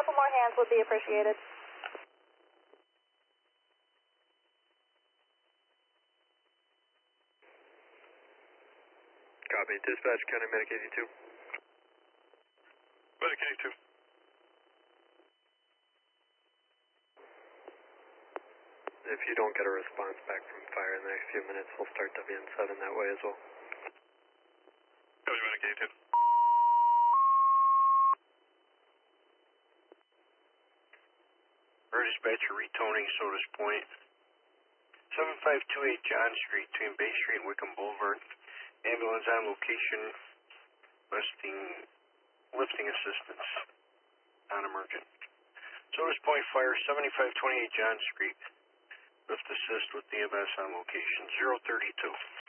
couple more hands would be appreciated. Copy. Dispatch, County Medic 82. Medic 82. If you don't get a response back from fire in the next few minutes, we'll start WN7 that way as well. Copy, Medic 82. Air dispatcher retoning Sodas Point. 7528 John Street between Bay Street and Wickham Boulevard. Ambulance on location, lifting assistance, non-emergent. Sodas Point Fire, 7528 John Street. Lift assist with EMS on location, 032.